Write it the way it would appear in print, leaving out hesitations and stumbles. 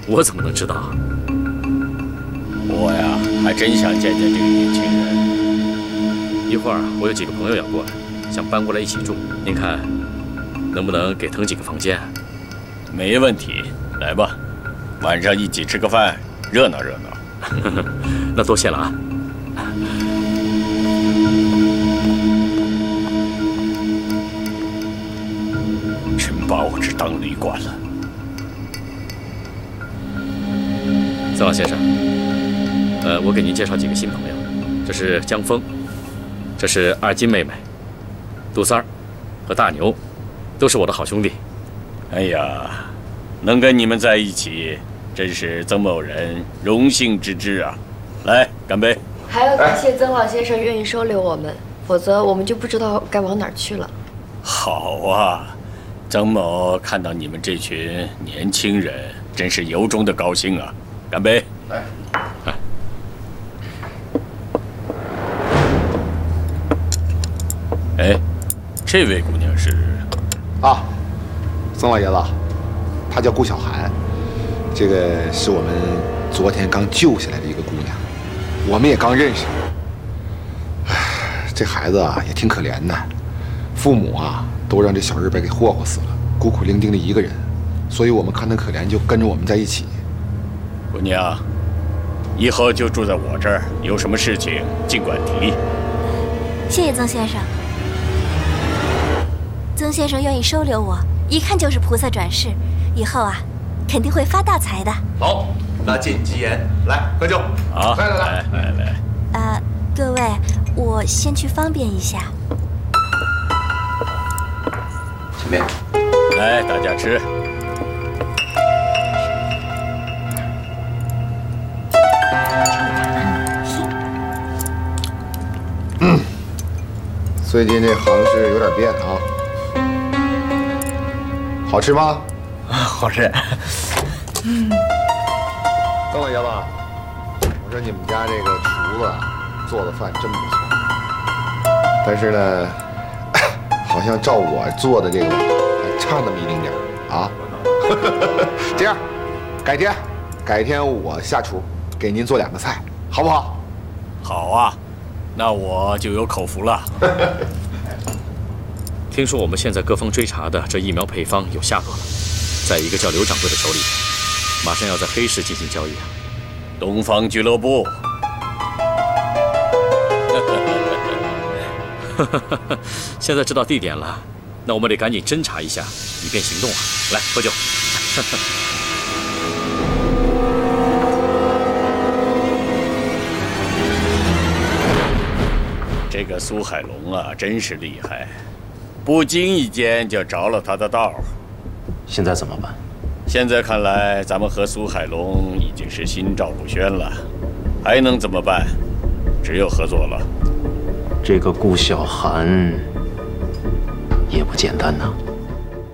我怎么能知道啊？ 我呀，还真想见见这个年轻人。 一会儿我有几个朋友要过来，想搬过来一起住，您看能不能给腾几个房间？ 没问题，来吧，晚上一起吃个饭，热闹热闹。 那多谢了啊。 真把我这当旅馆了。 曾老先生，我给您介绍几个新朋友，这是江峰，这是二金妹妹，杜三儿和大牛，都是我的好兄弟。 哎呀，能跟你们在一起，真是曾某人荣幸之至啊！来，干杯！ 还要感谢曾老先生愿意收留我们，否则我们就不知道该往哪儿去了。 好啊，曾某看到你们这群年轻人，真是由衷的高兴啊！干杯！ 来， 哎，这位姑娘是？ 啊，曾老爷子，她叫顾小涵，这个是我们昨天刚救下来的一个姑娘，我们也刚认识。唉，这孩子啊也挺可怜的，父母啊都让这小日本给霍霍死了，孤苦伶仃的一个人，所以我们看她可怜，就跟着我们在一起。 姑娘，以后就住在我这儿，有什么事情尽管提。 谢谢曾先生。曾先生愿意收留我，一看就是菩萨转世，以后啊，肯定会发大财的。 好，那谨吉言，来喝酒。 好， 来。 各位，我先去方便一下。 前面， 来，大家吃。 最近这行市有点变啊，好吃吗？ 好吃。 曾老爷子，我说你们家这个厨子做的饭真不错，但是呢，好像照我做的这个还差那么一丁点啊。这样，改天我下厨给您做2个菜，好不好？ 好啊。那我就有口福了。 听说我们现在各方追查的这疫苗配方有下落了，在一个叫刘掌柜的手里，马上要在黑市进行交易啊。 东方俱乐部。 现在知道地点了，那我们得赶紧侦查一下，以便行动啊！来，喝酒。 这个苏海龙啊，真是厉害，不经意间就着了他的道。 现在怎么办？ 现在看来，咱们和苏海龙已经是心照不宣了，还能怎么办？只有合作了。 这个顾小涵也不简单呐。